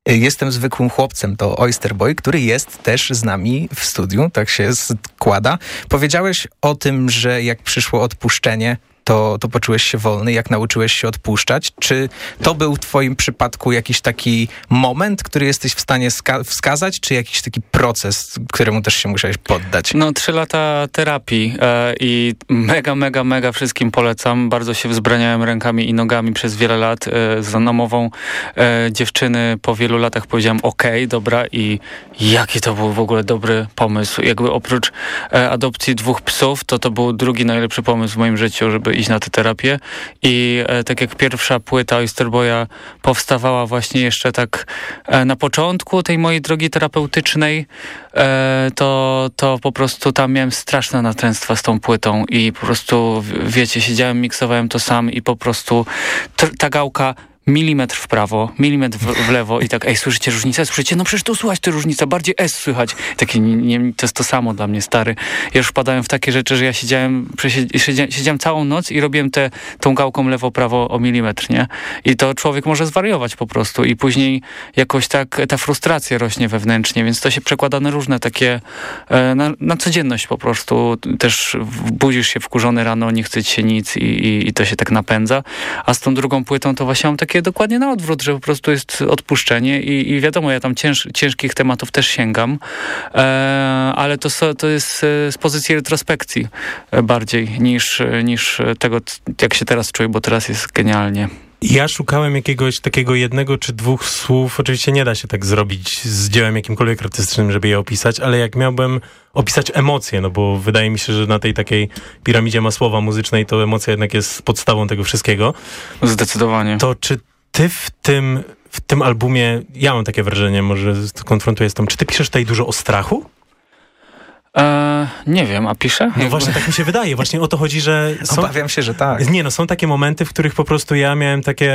Jestem zwykłym chłopcem, to Oyster Boy, który jest też z nami w studiu, tak się składa. Powiedziałeś o tym, że jak przyszło odpuszczenie, to poczułeś się wolny, jak nauczyłeś się odpuszczać. Czy to był w twoim przypadku jakiś taki moment, który jesteś w stanie wskazać, czy jakiś taki proces, któremu też się musiałeś poddać? 3 lata terapii i mega wszystkim polecam. Bardzo się wzbraniałem rękami i nogami przez wiele lat. Z namową dziewczyny po wielu latach powiedziałem okej, dobra, i jaki to był w ogóle dobry pomysł. Jakby oprócz adopcji 2 psów, to był drugi najlepszy pomysł w moim życiu, żeby iść na tę terapię. I tak jak pierwsza płyta Oyster Boya powstawała właśnie jeszcze tak na początku tej mojej drogi terapeutycznej, to po prostu tam miałem straszne natręctwa z tą płytą i po prostu, wiecie, siedziałem, miksowałem to sam i po prostu ta gałka milimetr w prawo, milimetr w lewo i tak, słyszycie różnicę? Słyszycie? No przecież tu słychać tę różnicę, bardziej S słychać. Takie, to jest to samo dla mnie, stary. Ja już wpadałem w takie rzeczy, że ja siedziałem całą noc i robiłem tą gałką lewo-prawo o milimetr, nie? I to człowiek może zwariować po prostu i później jakoś tak ta frustracja rośnie wewnętrznie, więc to się przekłada na różne takie, na codzienność po prostu. Też budzisz się wkurzony rano, nie chce ci się nic i to się tak napędza. A z tą drugą płytą to właśnie mam takie dokładnie na odwrót, że po prostu jest odpuszczenie i wiadomo, ja tam ciężkich tematów też sięgam, ale to jest z pozycji retrospekcji bardziej niż tego, jak się teraz czuję, bo teraz jest genialnie. Ja szukałem jakiegoś takiego 1 czy 2 słów, oczywiście nie da się tak zrobić z dziełem jakimkolwiek artystycznym, żeby je opisać, ale jak miałbym opisać emocje, no bo wydaje mi się, że na tej takiej piramidzie Masłowa muzycznej to emocja jednak jest podstawą tego wszystkiego. Zdecydowanie. To czy ty w tym albumie, ja mam takie wrażenie, może konfrontuję z tym, czy ty piszesz tutaj dużo o strachu? Nie wiem, a piszę? No właśnie tak mi się wydaje, właśnie o to chodzi, że Obawiam się, że tak. Nie, są takie momenty, w których po prostu ja miałem takie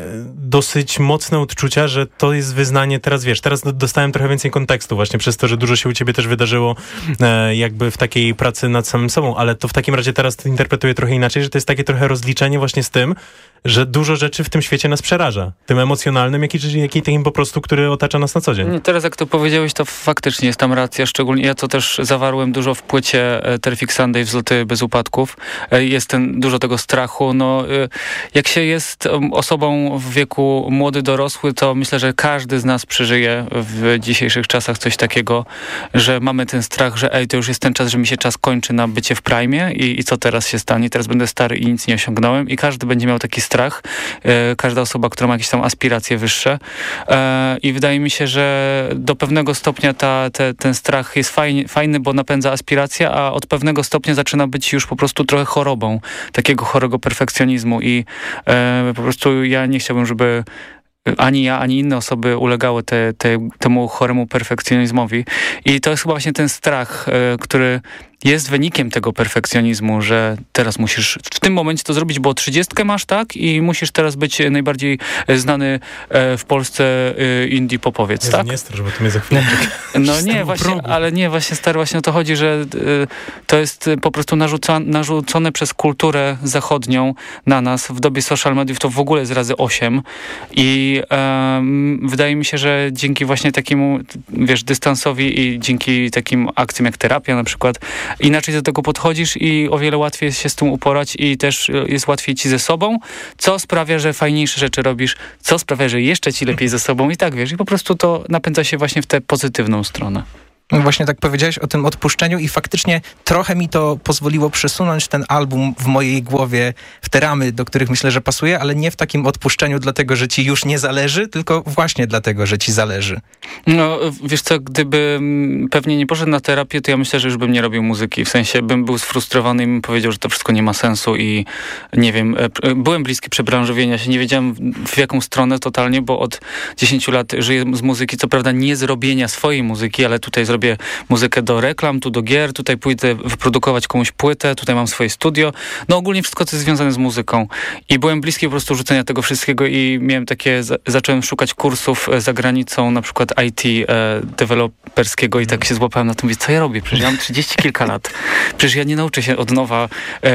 dosyć mocne odczucia, że to jest wyznanie, teraz dostałem trochę więcej kontekstu właśnie przez to, że dużo się u ciebie też wydarzyło jakby w takiej pracy nad samym sobą, ale to w takim razie teraz to interpretuję trochę inaczej, że to jest takie trochę rozliczenie właśnie z tym, że dużo rzeczy w tym świecie nas przeraża. Tym emocjonalnym, jak i tym po prostu, który otacza nas na co dzień. Teraz jak to powiedziałeś, to faktycznie jest tam racja, szczególnie ja to też zawarłem dużo w płycie Terrific Sunday, Wzloty bez upadków. Jest dużo tego strachu. Jak się jest osobą w wieku młody, dorosły, to myślę, że każdy z nas przeżyje w dzisiejszych czasach coś takiego, że mamy ten strach, że to już jest ten czas, że mi się czas kończy na bycie w prime i co teraz się stanie? Teraz będę stary i nic nie osiągnąłem i każdy będzie miał taki strach. Każda osoba, która ma jakieś tam aspiracje wyższe. I wydaje mi się, że do pewnego stopnia ten strach jest fajny, bo napędza aspirację, a od pewnego stopnia zaczyna być już po prostu trochę chorobą. Takiego chorego perfekcjonizmu i po prostu ja nie chciałbym, żeby ani ja, ani inne osoby ulegały temu choremu perfekcjonizmowi. I to jest chyba właśnie ten strach, który jest wynikiem tego perfekcjonizmu, że teraz musisz w tym momencie to zrobić, bo 30 masz, tak? I musisz teraz być najbardziej znany w Polsce indie popowiec, tak? Nie strasz, bo to mnie za chwilę No nie, właśnie, ale nie, właśnie stary, właśnie o to chodzi, że to jest po prostu narzucone przez kulturę zachodnią na nas. W dobie social mediów to w ogóle jest razy 8 i wydaje mi się, że dzięki właśnie takiemu, dystansowi i dzięki takim akcjom jak terapia na przykład, inaczej do tego podchodzisz i o wiele łatwiej jest się z tym uporać i też jest łatwiej ci ze sobą, co sprawia, że fajniejsze rzeczy robisz, co sprawia, że jeszcze ci lepiej ze sobą i tak, i po prostu to napędza się właśnie w tę pozytywną stronę. No właśnie tak powiedziałeś o tym odpuszczeniu i faktycznie trochę mi to pozwoliło przesunąć ten album w mojej głowie w te ramy, do których myślę, że pasuje, ale nie w takim odpuszczeniu dlatego, że ci już nie zależy, tylko właśnie dlatego, że ci zależy. No, wiesz co, gdybym pewnie nie poszedł na terapię, to ja myślę, że już bym nie robił muzyki. W sensie bym był sfrustrowany i bym powiedział, że to wszystko nie ma sensu i nie wiem, byłem bliski przebranżowienia się, nie wiedziałem w jaką stronę totalnie, bo od 10 lat żyję z muzyki, co prawda nie zrobienia swojej muzyki, ale tutaj zrobię zrobię muzykę do reklam, tu do gier, tutaj pójdę wyprodukować komuś płytę, tutaj mam swoje studio. No ogólnie wszystko, co jest związane z muzyką. I byłem bliski po prostu rzucenia tego wszystkiego i miałem takie, zacząłem szukać kursów za granicą, na przykład IT deweloperskiego i tak się złapałem na tym, mówię, co ja robię? Przecież ja mam 30 kilka lat. Przecież ja nie nauczę się od nowa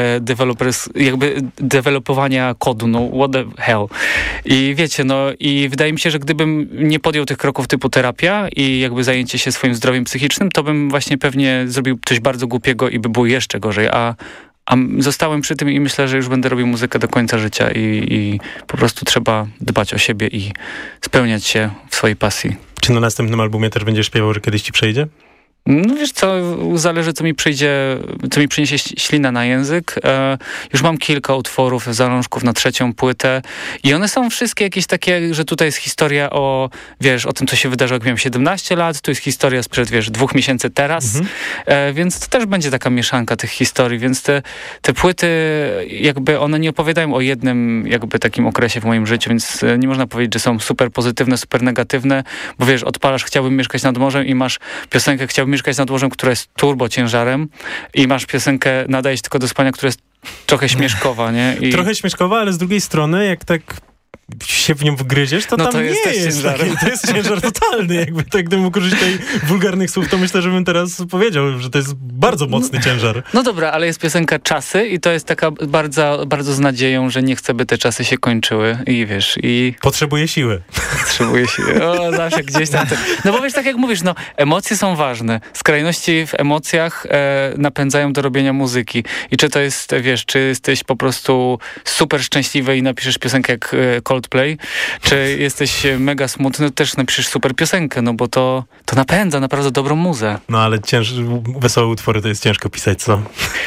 dewelopowania kodu, no what the hell. I wiecie, no i wydaje mi się, że gdybym nie podjął tych kroków typu terapia i jakby zajęcie się swoim zdrowiem psychicznym, to bym właśnie pewnie zrobił coś bardzo głupiego i by było jeszcze gorzej, a zostałem przy tym i myślę, że już będę robił muzykę do końca życia i po prostu trzeba dbać o siebie i spełniać się w swojej pasji. Czy na następnym albumie też będziesz śpiewał, że kiedyś ci przejdzie? No wiesz co, zależy co mi przyniesie ślina na język. Już mam kilka utworów, zalążków na 3. płytę i one są wszystkie jakieś takie, że tutaj jest historia o tym, co się wydarzyło, jak miałem 17 lat, tu jest historia sprzed, 2 miesięcy teraz, więc to też będzie taka mieszanka tych historii, więc te płyty jakby one nie opowiadają o jednym jakby takim okresie w moim życiu, więc nie można powiedzieć, że są super pozytywne, super negatywne, bo odpalasz Chciałbym mieszkać nad morzem i masz piosenkę Chciałbym mieszkać nad morzem, która jest turbo ciężarem i masz piosenkę Nadaje się tylko do spania, która jest trochę śmieszkowa, nie? Trochę śmieszkowa, ale z drugiej strony, jak tak się w nią wgryziesz, to tam jest nie jest taki, to jest ciężar totalny, jakby tak, gdybym mógł użyć tej wulgarnych słów, to myślę, że bym teraz powiedział, że to jest bardzo mocny ciężar. No dobra, ale jest piosenka Czasy i to jest taka bardzo, bardzo z nadzieją, że nie chcę, by te czasy się kończyły i Potrzebuję siły. Potrzebuję siły. O, zawsze gdzieś tam. No bo tak jak mówisz, emocje są ważne. Skrajności w emocjach napędzają do robienia muzyki. I czy to jest, czy jesteś po prostu super szczęśliwy i napiszesz piosenkę jak Coldplay, czy jesteś mega smutny, to też napiszesz super piosenkę, no bo to napędza naprawdę dobrą muzę. No ale wesołe utwory to jest ciężko pisać, co?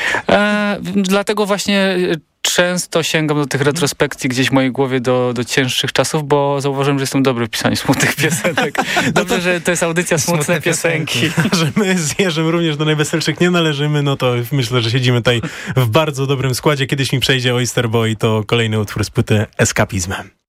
Dlatego właśnie często sięgam do tych retrospekcji gdzieś w mojej głowie do cięższych czasów, bo zauważyłem, że jestem dobry w pisaniu smutnych piosenek. Dobrze, że to jest audycja Smutne piosenki. Że my z Jerzym również do najweselszych nie należymy, no to myślę, że siedzimy tutaj w bardzo dobrym składzie. Kiedyś mi przejdzie Oyster Boy, to kolejny utwór z płyty Eskapizmem.